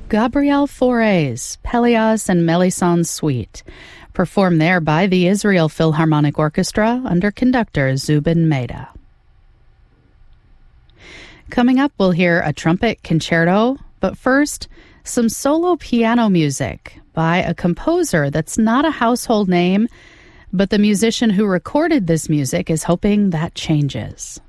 Gabriel Fauré's Pelléas and Mélisande Suite, performed there by the Israel Philharmonic Orchestra under conductor Zubin Mehta. Coming up, we'll hear a trumpet concerto, but first, some solo piano music by a composer that's not a household name, but the musician who recorded this music is hoping that changes.